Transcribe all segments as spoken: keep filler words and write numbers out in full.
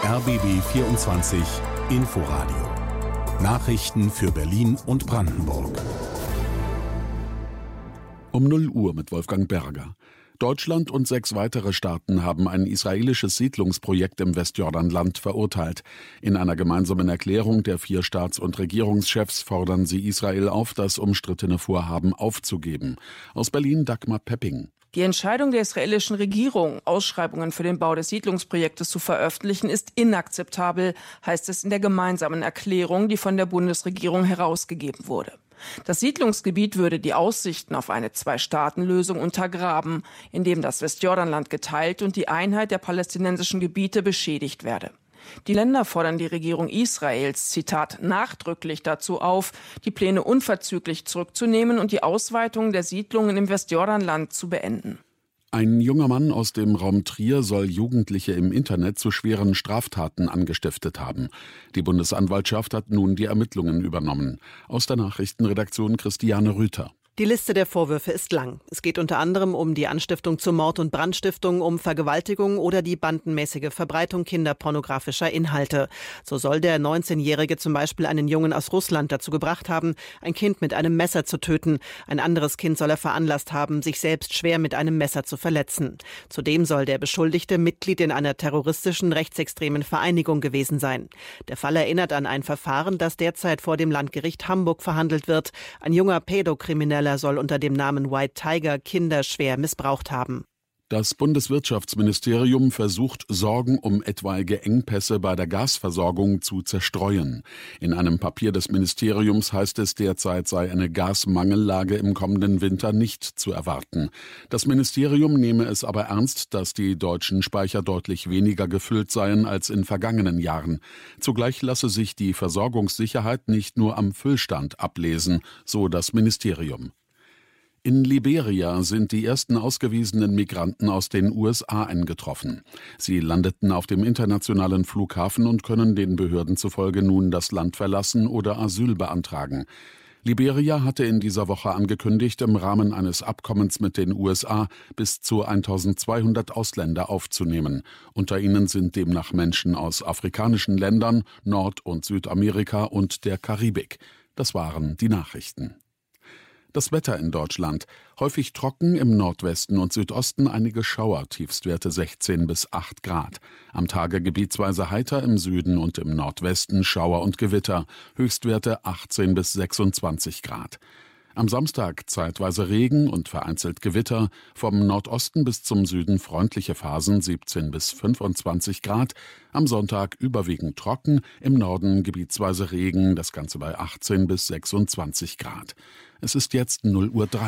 R B B vierundzwanzig Inforadio. Nachrichten für Berlin und Brandenburg. Um null Uhr mit Wolfgang Berger. Deutschland und sechs weitere Staaten haben ein israelisches Siedlungsprojekt im Westjordanland verurteilt. In einer gemeinsamen Erklärung der vier Staats- und Regierungschefs fordern sie Israel auf, das umstrittene Vorhaben aufzugeben. Aus Berlin Dagmar Pepping. Die Entscheidung der israelischen Regierung, Ausschreibungen für den Bau des Siedlungsprojektes zu veröffentlichen, ist inakzeptabel, heißt es in der gemeinsamen Erklärung, die von der Bundesregierung herausgegeben wurde. Das Siedlungsgebiet würde die Aussichten auf eine Zwei-Staaten-Lösung untergraben, indem das Westjordanland geteilt und die Einheit der palästinensischen Gebiete beschädigt werde. Die Länder fordern die Regierung Israels, Zitat, nachdrücklich dazu auf, die Pläne unverzüglich zurückzunehmen und die Ausweitung der Siedlungen im Westjordanland zu beenden. Ein junger Mann aus dem Raum Trier soll Jugendliche im Internet zu schweren Straftaten angestiftet haben. Die Bundesanwaltschaft hat nun die Ermittlungen übernommen. Aus der Nachrichtenredaktion Christiane Rüther. Die Liste der Vorwürfe ist lang. Es geht unter anderem um die Anstiftung zu Mord und Brandstiftung, um Vergewaltigung oder die bandenmäßige Verbreitung kinderpornografischer Inhalte. So soll der neunzehnjährige zum Beispiel einen Jungen aus Russland dazu gebracht haben, ein Kind mit einem Messer zu töten. Ein anderes Kind soll er veranlasst haben, sich selbst schwer mit einem Messer zu verletzen. Zudem soll der Beschuldigte Mitglied in einer terroristischen rechtsextremen Vereinigung gewesen sein. Der Fall erinnert an ein Verfahren, das derzeit vor dem Landgericht Hamburg verhandelt wird. Ein junger Pädokrimineller soll unter dem Namen White Tiger Kinder schwer missbraucht haben. Das Bundeswirtschaftsministerium versucht, Sorgen um etwaige Engpässe bei der Gasversorgung zu zerstreuen. In einem Papier des Ministeriums heißt es, derzeit sei eine Gasmangellage im kommenden Winter nicht zu erwarten. Das Ministerium nehme es aber ernst, dass die deutschen Speicher deutlich weniger gefüllt seien als in vergangenen Jahren. Zugleich lasse sich die Versorgungssicherheit nicht nur am Füllstand ablesen, so das Ministerium. In Liberia sind die ersten ausgewiesenen Migranten aus den U S A eingetroffen. Sie landeten auf dem internationalen Flughafen und können den Behörden zufolge nun das Land verlassen oder Asyl beantragen. Liberia hatte in dieser Woche angekündigt, im Rahmen eines Abkommens mit den U S A bis zu eintausendzweihundert Ausländer aufzunehmen. Unter ihnen sind demnach Menschen aus afrikanischen Ländern, Nord- und Südamerika und der Karibik. Das waren die Nachrichten. Das Wetter in Deutschland. Häufig trocken, im Nordwesten und Südosten einige Schauer, Tiefstwerte sechzehn bis acht Grad. Am Tage gebietsweise heiter, im Süden und im Nordwesten Schauer und Gewitter, Höchstwerte achtzehn bis sechsundzwanzig Grad. Am Samstag zeitweise Regen und vereinzelt Gewitter, vom Nordosten bis zum Süden freundliche Phasen siebzehn bis fünfundzwanzig Grad, am Sonntag überwiegend trocken, im Norden gebietsweise Regen, das Ganze bei achtzehn bis sechsundzwanzig Grad. Es ist jetzt null Uhr drei.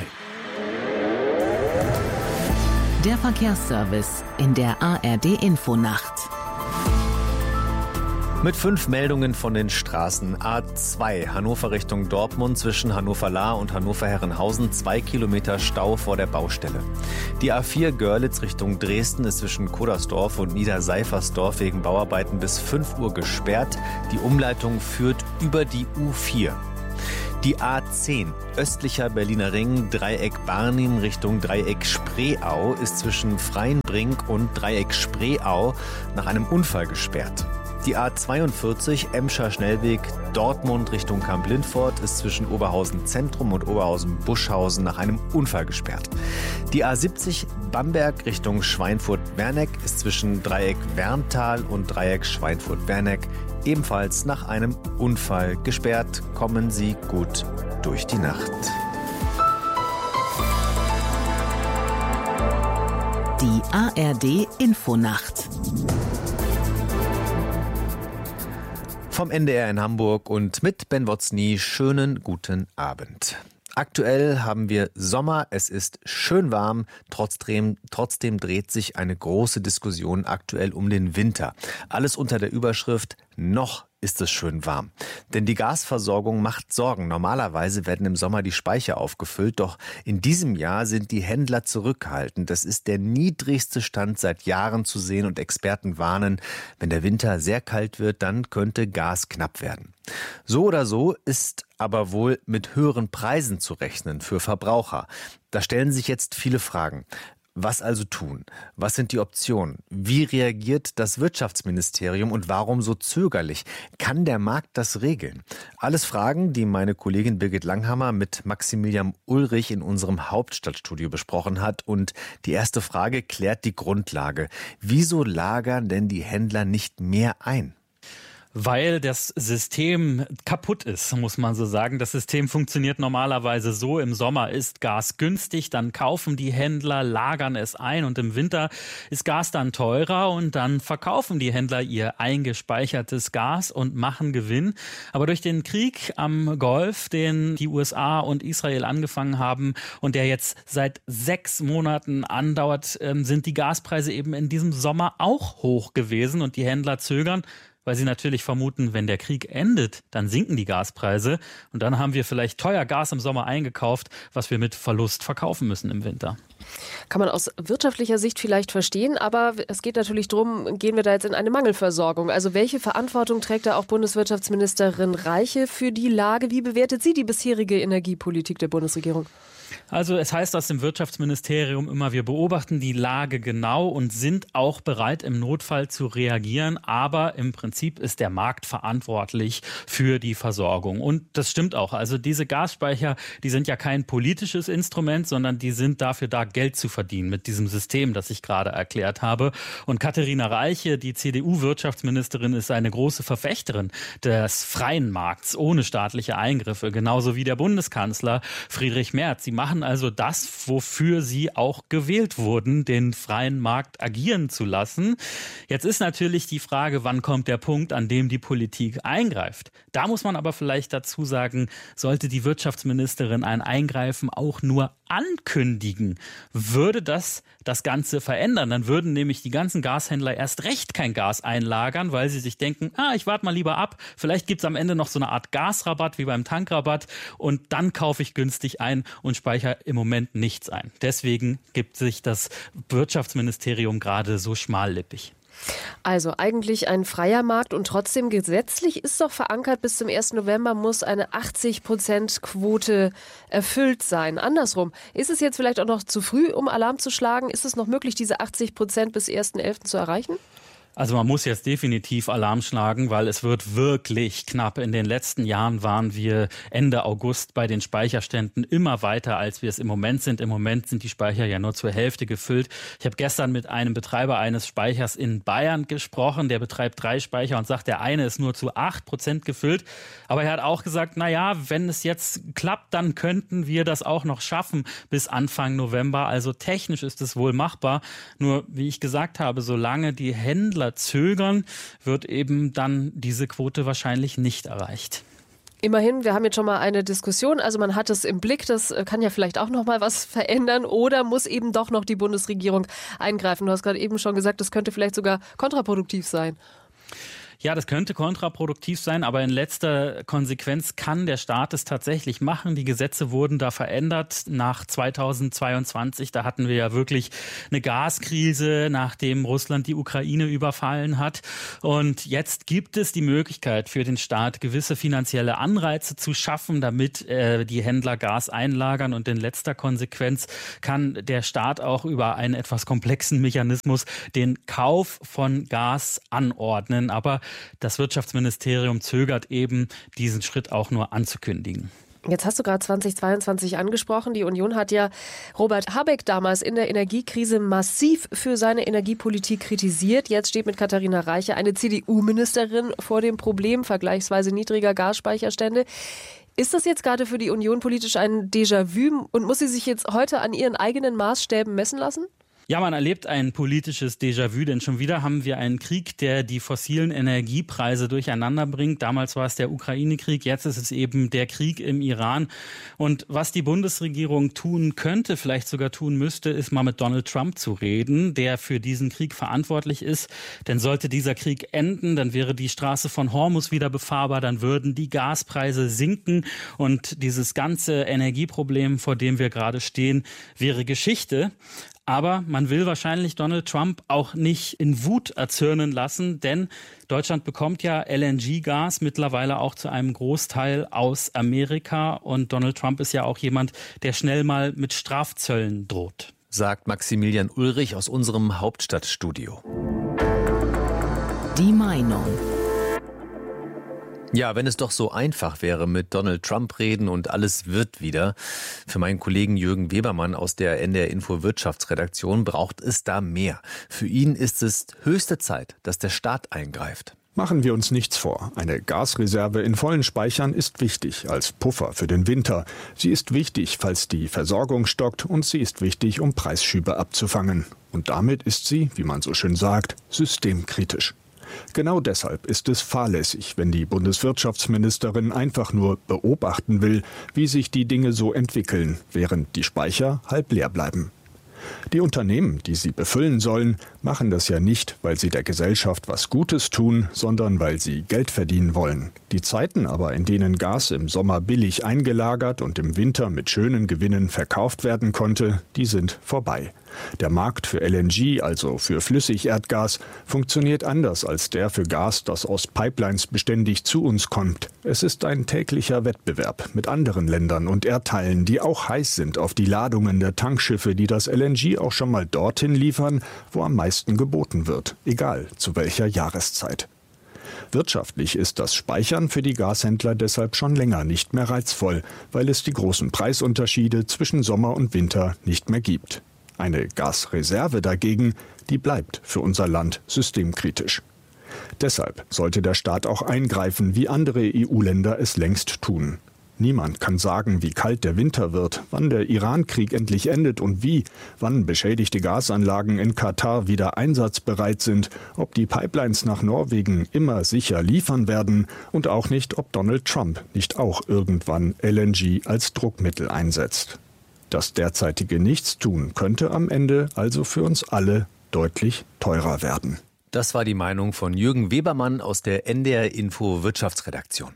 Der Verkehrsservice in der A R D-Infonacht. Mit fünf Meldungen von den Straßen. A zwei, Hannover Richtung Dortmund, zwischen Hannover-Lahr und Hannover-Herrenhausen, zwei Kilometer Stau vor der Baustelle. Die A vier Görlitz Richtung Dresden ist zwischen Kodersdorf und Niederseifersdorf wegen Bauarbeiten bis fünf Uhr gesperrt. Die Umleitung führt über die U vier. Die A zehn, östlicher Berliner Ring, Dreieck Barnim Richtung Dreieck Spreeau, ist zwischen Freienbrink und Dreieck Spreeau nach einem Unfall gesperrt. Die A zweiundvierzig, Emscher Schnellweg, Dortmund Richtung Kamp-Lindfort, ist zwischen Oberhausen Zentrum und Oberhausen Buschhausen nach einem Unfall gesperrt. Die A siebzig, Bamberg Richtung Schweinfurt-Werneck, ist zwischen Dreieck Werntal und Dreieck Schweinfurt-Werneck ebenfalls nach einem Unfall gesperrt. Kommen Sie gut durch die Nacht. Die A R D-Infonacht. Vom N D R in Hamburg und mit Ben Wotzny, schönen guten Abend. Aktuell haben wir Sommer, es ist schön warm, trotzdem, trotzdem dreht sich eine große Diskussion aktuell um den Winter. Alles unter der Überschrift noch ist es schön warm. Denn die Gasversorgung macht Sorgen. Normalerweise werden im Sommer die Speicher aufgefüllt, doch in diesem Jahr sind die Händler zurückhaltend. Das ist der niedrigste Stand seit Jahren zu sehen und Experten warnen, wenn der Winter sehr kalt wird, dann könnte Gas knapp werden. So oder so ist aber wohl mit höheren Preisen zu rechnen für Verbraucher. Da stellen sich jetzt viele Fragen. Was also tun? Was sind die Optionen? Wie reagiert das Wirtschaftsministerium und warum so zögerlich? Kann der Markt das regeln? Alles Fragen, die meine Kollegin Birgit Langhammer mit Maximilian Ulrich in unserem Hauptstadtstudio besprochen hat. Und die erste Frage klärt die Grundlage. Wieso lagern denn die Händler nicht mehr ein? Weil das System kaputt ist, muss man so sagen. Das System funktioniert normalerweise so: Im Sommer ist Gas günstig, dann kaufen die Händler, lagern es ein, und im Winter ist Gas dann teurer und dann verkaufen die Händler ihr eingespeichertes Gas und machen Gewinn. Aber durch den Krieg am Golf, den die U S A und Israel angefangen haben und der jetzt seit sechs Monaten andauert, sind die Gaspreise eben in diesem Sommer auch hoch gewesen, und die Händler zögern, weil sie natürlich vermuten, wenn der Krieg endet, dann sinken die Gaspreise und dann haben wir vielleicht teuer Gas im Sommer eingekauft, was wir mit Verlust verkaufen müssen im Winter. Kann man aus wirtschaftlicher Sicht vielleicht verstehen, aber es geht natürlich darum, gehen wir da jetzt in eine Mangelversorgung? Also welche Verantwortung trägt da auch Bundeswirtschaftsministerin Reiche für die Lage? Wie bewertet sie die bisherige Energiepolitik der Bundesregierung? Also es heißt aus dem Wirtschaftsministerium immer, wir beobachten die Lage genau und sind auch bereit, im Notfall zu reagieren. Aber im Prinzip ist der Markt verantwortlich für die Versorgung. Und das stimmt auch. Also diese Gasspeicher, die sind ja kein politisches Instrument, sondern die sind dafür da, Geld zu verdienen mit diesem System, das ich gerade erklärt habe. Und Katharina Reiche, die C D U-Wirtschaftsministerin, ist eine große Verfechterin des freien Markts ohne staatliche Eingriffe, genauso wie der Bundeskanzler Friedrich Merz. Sie machen also das, wofür sie auch gewählt wurden, den freien Markt agieren zu lassen. Jetzt ist natürlich die Frage, wann kommt der Punkt, an dem die Politik eingreift? Da muss man aber vielleicht dazu sagen, sollte die Wirtschaftsministerin ein Eingreifen auch nur ankündigen, würde das das Ganze verändern. Dann würden nämlich die ganzen Gashändler erst recht kein Gas einlagern, weil sie sich denken, ah, ich warte mal lieber ab, vielleicht gibt es am Ende noch so eine Art Gasrabatt wie beim Tankrabatt und dann kaufe ich günstig ein und speichere im Moment nichts ein. Deswegen gibt sich das Wirtschaftsministerium gerade so schmallippig. Also eigentlich ein freier Markt und trotzdem gesetzlich ist doch verankert, bis zum ersten November muss eine achtzig Prozent Quote erfüllt sein. Andersrum, ist es jetzt vielleicht auch noch zu früh, um Alarm zu schlagen? Ist es noch möglich, diese achtzig Prozent bis ersten elften zu erreichen? Also man muss jetzt definitiv Alarm schlagen, weil es wird wirklich knapp. In den letzten Jahren waren wir Ende August bei den Speicherständen immer weiter, als wir es im Moment sind. Im Moment sind die Speicher ja nur zur Hälfte gefüllt. Ich habe gestern mit einem Betreiber eines Speichers in Bayern gesprochen. Der betreibt drei Speicher und sagt, der eine ist nur zu acht Prozent gefüllt. Aber er hat auch gesagt, na ja, wenn es jetzt klappt, dann könnten wir das auch noch schaffen bis Anfang November. Also technisch ist es wohl machbar. Nur, wie ich gesagt habe, solange die Händler zögern, wird eben dann diese Quote wahrscheinlich nicht erreicht. Immerhin, wir haben jetzt schon mal eine Diskussion, also man hat es im Blick, das kann ja vielleicht auch noch mal was verändern oder muss eben doch noch die Bundesregierung eingreifen? Du hast gerade eben schon gesagt, das könnte vielleicht sogar kontraproduktiv sein. Ja, das könnte kontraproduktiv sein, aber in letzter Konsequenz kann der Staat es tatsächlich machen. Die Gesetze wurden da verändert nach zweitausendzweiundzwanzig. Da hatten wir ja wirklich eine Gaskrise, nachdem Russland die Ukraine überfallen hat. Und jetzt gibt es die Möglichkeit für den Staat, gewisse finanzielle Anreize zu schaffen, damit äh, die Händler Gas einlagern. Und in letzter Konsequenz kann der Staat auch über einen etwas komplexen Mechanismus den Kauf von Gas anordnen. Aber das Wirtschaftsministerium zögert eben, diesen Schritt auch nur anzukündigen. Jetzt hast du gerade zweitausendzweiundzwanzig angesprochen. Die Union hat ja Robert Habeck damals in der Energiekrise massiv für seine Energiepolitik kritisiert. Jetzt steht mit Katharina Reiche eine C D U-Ministerin vor dem Problem vergleichsweise niedriger Gasspeicherstände. Ist das jetzt gerade für die Union politisch ein Déjà-vu und muss sie sich jetzt heute an ihren eigenen Maßstäben messen lassen? Ja, man erlebt ein politisches Déjà-vu, denn schon wieder haben wir einen Krieg, der die fossilen Energiepreise durcheinander bringt. Damals war es der Ukraine-Krieg, jetzt ist es eben der Krieg im Iran. Und was die Bundesregierung tun könnte, vielleicht sogar tun müsste, ist mal mit Donald Trump zu reden, der für diesen Krieg verantwortlich ist. Denn sollte dieser Krieg enden, dann wäre die Straße von Hormuz wieder befahrbar, dann würden die Gaspreise sinken und dieses ganze Energieproblem, vor dem wir gerade stehen, wäre Geschichte. Aber man will wahrscheinlich Donald Trump auch nicht in Wut erzürnen lassen, denn Deutschland bekommt ja L N G-Gas mittlerweile auch zu einem Großteil aus Amerika. Und Donald Trump ist ja auch jemand, der schnell mal mit Strafzöllen droht. sagt Maximilian Ulrich aus unserem Hauptstadtstudio. Die Meinung. Ja, wenn es doch so einfach wäre mit Donald Trump reden und alles wird wieder. Für meinen Kollegen Jürgen Webermann aus der N D R Info Wirtschaftsredaktion braucht es da mehr. Für ihn ist es höchste Zeit, dass der Staat eingreift. Machen wir uns nichts vor. Eine Gasreserve in vollen Speichern ist wichtig als Puffer für den Winter. Sie ist wichtig, falls die Versorgung stockt, und sie ist wichtig, um Preisschübe abzufangen. Und damit ist sie, wie man so schön sagt, systemkritisch. Genau deshalb ist es fahrlässig, wenn die Bundeswirtschaftsministerin einfach nur beobachten will, wie sich die Dinge so entwickeln, während die Speicher halb leer bleiben. Die Unternehmen, die sie befüllen sollen, machen das ja nicht, weil sie der Gesellschaft was Gutes tun, sondern weil sie Geld verdienen wollen. Die Zeiten aber, in denen Gas im Sommer billig eingelagert und im Winter mit schönen Gewinnen verkauft werden konnte, die sind vorbei. Der Markt für L N G, also für Flüssigerdgas, funktioniert anders als der für Gas, das aus Pipelines beständig zu uns kommt. Es ist ein täglicher Wettbewerb mit anderen Ländern und Erdteilen, die auch heiß sind auf die Ladungen der Tankschiffe, die das L N G auch schon mal dorthin liefern, wo am meisten geboten wird, egal zu welcher Jahreszeit. Wirtschaftlich ist das Speichern für die Gashändler deshalb schon länger nicht mehr reizvoll, weil es die großen Preisunterschiede zwischen Sommer und Winter nicht mehr gibt. Eine Gasreserve dagegen, die bleibt für unser Land systemkritisch. Deshalb sollte der Staat auch eingreifen, wie andere E U-Länder es längst tun. Niemand kann sagen, wie kalt der Winter wird, wann der Iran-Krieg endlich endet und wie, wann beschädigte Gasanlagen in Katar wieder einsatzbereit sind, ob die Pipelines nach Norwegen immer sicher liefern werden und auch nicht, ob Donald Trump nicht auch irgendwann L N G als Druckmittel einsetzt. Das derzeitige Nichtstun könnte am Ende also für uns alle deutlich teurer werden. Das war die Meinung von Jürgen Webermann aus der N D R Info Wirtschaftsredaktion.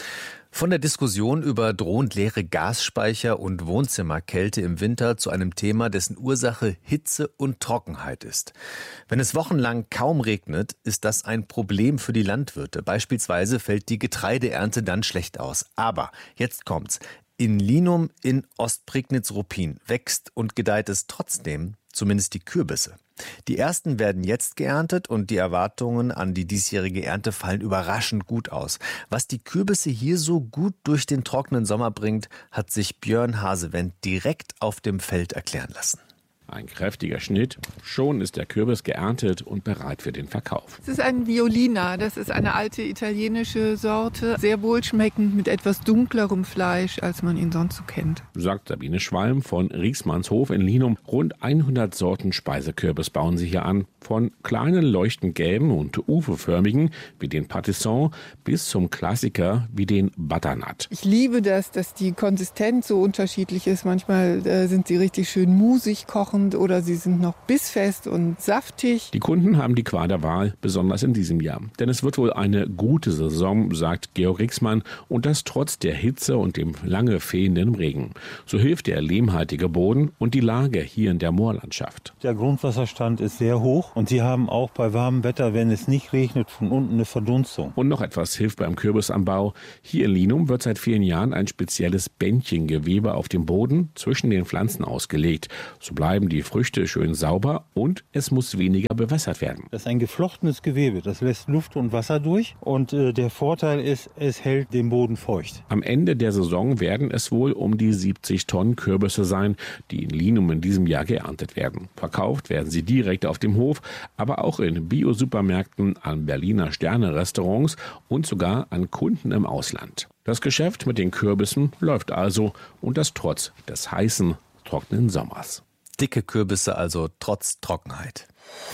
Von der Diskussion über drohend leere Gasspeicher und Wohnzimmerkälte im Winter zu einem Thema, dessen Ursache Hitze und Trockenheit ist. Wenn es wochenlang kaum regnet, ist das ein Problem für die Landwirte. Beispielsweise fällt die Getreideernte dann schlecht aus. Aber jetzt kommt's. In Linum in Ostprignitz-Ruppin wächst und gedeiht es trotzdem, zumindest die Kürbisse. Die ersten werden jetzt geerntet und die Erwartungen an die diesjährige Ernte fallen überraschend gut aus. Was die Kürbisse hier so gut durch den trockenen Sommer bringt, hat sich Björn Hasewendt direkt auf dem Feld erklären lassen. Ein kräftiger Schnitt, schon ist der Kürbis geerntet und bereit für den Verkauf. Es ist ein Violina, das ist eine alte italienische Sorte, sehr wohlschmeckend mit etwas dunklerem Fleisch, als man ihn sonst so kennt. Sagt Sabine Schwalm von Rieksmannshof in Linum. Rund hundert Sorten Speisekürbis bauen sie hier an. Von kleinen leuchtend gelben und ufoförmigen wie den Patisson bis zum Klassiker wie den Butternut. Ich liebe das, dass die Konsistenz so unterschiedlich ist. Manchmal äh, sind sie richtig schön musig kochend oder sie sind noch bissfest und saftig. Die Kunden haben die Qual der Wahl, besonders in diesem Jahr. Denn es wird wohl eine gute Saison, sagt Georg Rixmann, und das trotz der Hitze und dem lange fehlenden Regen. So hilft der lehmhaltige Boden und die Lage hier in der Moorlandschaft. Der Grundwasserstand ist sehr hoch und sie haben auch bei warmem Wetter, wenn es nicht regnet, von unten eine Verdunstung. Und noch etwas hilft beim Kürbisanbau. Hier in Linum wird seit vielen Jahren ein spezielles Bändchengewebe auf dem Boden zwischen den Pflanzen ausgelegt. So bleiben die Früchte schön sauber und es muss weniger bewässert werden. Das ist ein geflochtenes Gewebe, das lässt Luft und Wasser durch und äh, der Vorteil ist, es hält den Boden feucht. Am Ende der Saison werden es wohl um die siebzig Tonnen Kürbisse sein, die in Linum in diesem Jahr geerntet werden. Verkauft werden sie direkt auf dem Hof, aber auch in Bio-Supermärkten, an Berliner Sterne-Restaurants und sogar an Kunden im Ausland. Das Geschäft mit den Kürbissen läuft also und das trotz des heißen, trockenen Sommers. Dicke Kürbisse also trotz Trockenheit.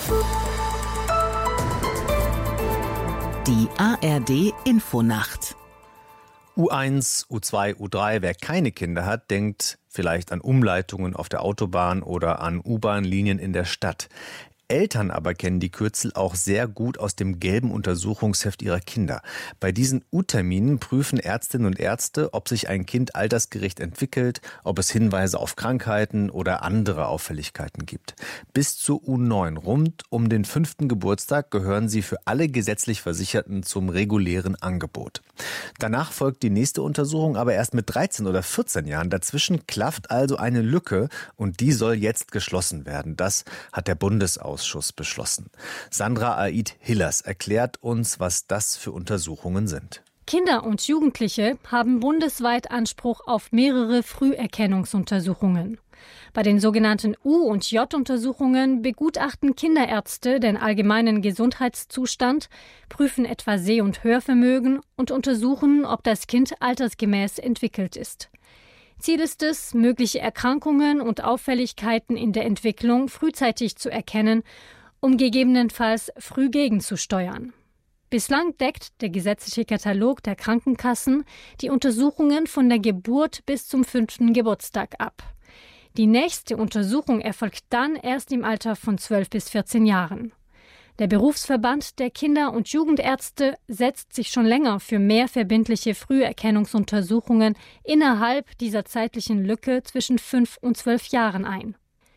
Die A R D Infonacht. U eins, U zwei, U drei, wer keine Kinder hat, denkt vielleicht an Umleitungen auf der Autobahn oder an U-Bahn-Linien in der Stadt. Eltern aber kennen die Kürzel auch sehr gut aus dem gelben Untersuchungsheft ihrer Kinder. Bei diesen U-Terminen prüfen Ärztinnen und Ärzte, ob sich ein Kind altersgerecht entwickelt, ob es Hinweise auf Krankheiten oder andere Auffälligkeiten gibt. Bis zur U neun, rund um den fünften Geburtstag, gehören sie für alle gesetzlich Versicherten zum regulären Angebot. Danach folgt die nächste Untersuchung aber erst mit dreizehn oder vierzehn Jahren. Dazwischen klafft also eine Lücke und die soll jetzt geschlossen werden. Das hat der Bundesausschuss beschlossen. Sandra Aid-Hillers erklärt uns, was das für Untersuchungen sind. Kinder und Jugendliche haben bundesweit Anspruch auf mehrere Früherkennungsuntersuchungen. Bei den sogenannten U- und J-Untersuchungen begutachten Kinderärzte den allgemeinen Gesundheitszustand, prüfen etwa Seh- und Hörvermögen und untersuchen, ob das Kind altersgemäß entwickelt ist. Ziel ist es, mögliche Erkrankungen und Auffälligkeiten in der Entwicklung frühzeitig zu erkennen, um gegebenenfalls früh gegenzusteuern. Bislang deckt der gesetzliche Katalog der Krankenkassen die Untersuchungen von der Geburt bis zum fünften Geburtstag ab. Die nächste Untersuchung erfolgt dann erst im Alter von zwölf bis vierzehn Jahren. Der Berufsverband der Kinder- und Jugendärzte setzt sich schon länger für mehr verbindliche Früherkennungsuntersuchungen innerhalb dieser zeitlichen Lücke zwischen fünf und zwölf Jahren ein.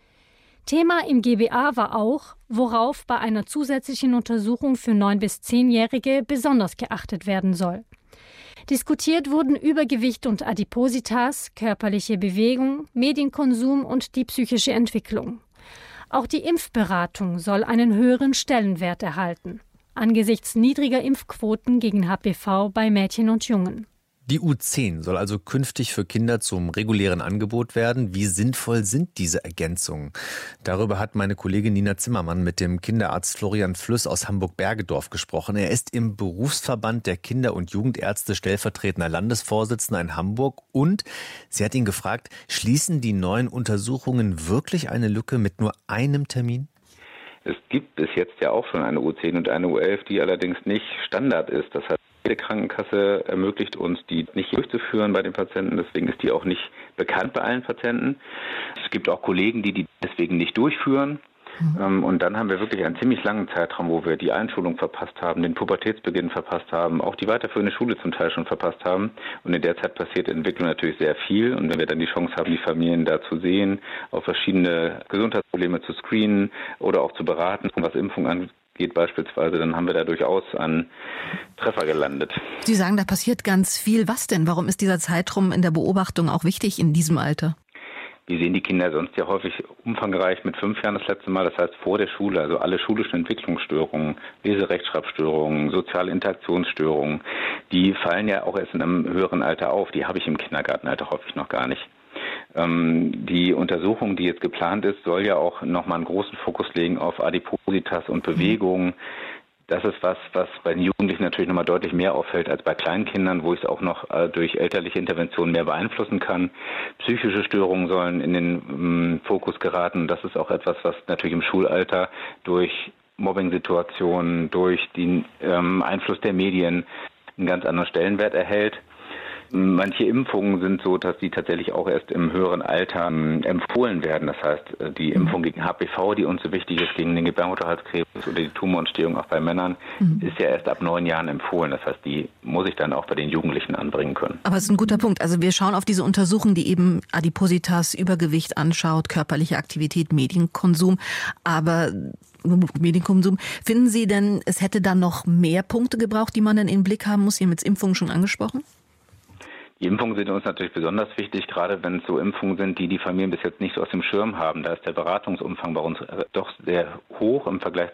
Thema im G B A war auch, worauf bei einer zusätzlichen Untersuchung für neun- bis zehnjährige besonders geachtet werden soll. Diskutiert wurden Übergewicht und Adipositas, körperliche Bewegung, Medienkonsum und die psychische Entwicklung. Auch die Impfberatung soll einen höheren Stellenwert erhalten, angesichts niedriger Impfquoten gegen H P V bei Mädchen und Jungen. Die U zehn soll also künftig für Kinder zum regulären Angebot werden. Wie sinnvoll sind diese Ergänzungen? Darüber hat meine Kollegin Nina Zimmermann mit dem Kinderarzt Florian Flüss aus Hamburg-Bergedorf gesprochen. Er ist im Berufsverband der Kinder- und Jugendärzte stellvertretender Landesvorsitzender in Hamburg. Und sie hat ihn gefragt, schließen die neuen Untersuchungen wirklich eine Lücke mit nur einem Termin? Es gibt bis jetzt ja auch schon eine U zehn und eine U elf, die allerdings nicht Standard ist. Das heißt, jede Krankenkasse ermöglicht uns, die nicht durchzuführen bei den Patienten. Deswegen ist die auch nicht bekannt bei allen Patienten. Es gibt auch Kollegen, die die deswegen nicht durchführen. Mhm. Und dann haben wir wirklich einen ziemlich langen Zeitraum, wo wir die Einschulung verpasst haben, den Pubertätsbeginn verpasst haben, auch die weiterführende Schule zum Teil schon verpasst haben. Und in der Zeit passiert in der Entwicklung natürlich sehr viel. Und wenn wir dann die Chance haben, die Familien da zu sehen, auf verschiedene Gesundheitsprobleme zu screenen oder auch zu beraten, was Impfung angeht, geht beispielsweise, dann haben wir da durchaus einen Treffer gelandet. Sie sagen, da passiert ganz viel. Was denn? Warum ist dieser Zeitraum in der Beobachtung auch wichtig in diesem Alter? Wir sehen die Kinder sonst ja häufig umfangreich mit fünf Jahren das letzte Mal, das heißt vor der Schule, also alle schulischen Entwicklungsstörungen, Lese-Rechtschreibstörungen, soziale Interaktionsstörungen, die fallen ja auch erst in einem höheren Alter auf. Die habe ich im Kindergartenalter häufig noch gar nicht. Die Untersuchung, die jetzt geplant ist, soll ja auch nochmal einen großen Fokus legen auf Adipositas und Bewegung. Das ist was, was bei den Jugendlichen natürlich nochmal deutlich mehr auffällt als bei kleinen Kindern, wo ich es auch noch durch elterliche Interventionen mehr beeinflussen kann. Psychische Störungen sollen in den ähm, Fokus geraten. Das ist auch etwas, was natürlich im Schulalter durch Mobbing-Situationen, durch den ähm, Einfluss der Medien einen ganz anderen Stellenwert erhält. Manche Impfungen sind so, dass die tatsächlich auch erst im höheren Alter empfohlen werden. Das heißt, die Impfung gegen H P V, die uns so wichtig ist, gegen den Gebärmutterhalskrebs oder die Tumorentstehung auch bei Männern, mhm. ist ja erst ab neun Jahren empfohlen. Das heißt, die muss ich dann auch bei den Jugendlichen anbringen können. Aber es ist ein guter Punkt. Also wir schauen auf diese Untersuchung, die eben Adipositas, Übergewicht anschaut, körperliche Aktivität, Medienkonsum. Aber Medienkonsum. Finden Sie denn, es hätte dann noch mehr Punkte gebraucht, die man dann im Blick haben muss? Sie haben jetzt Impfungen schon angesprochen. Die Impfungen sind uns natürlich besonders wichtig, gerade wenn es so Impfungen sind, die die Familien bis jetzt nicht so aus dem Schirm haben. Da ist der Beratungsumfang bei uns doch sehr hoch im Vergleich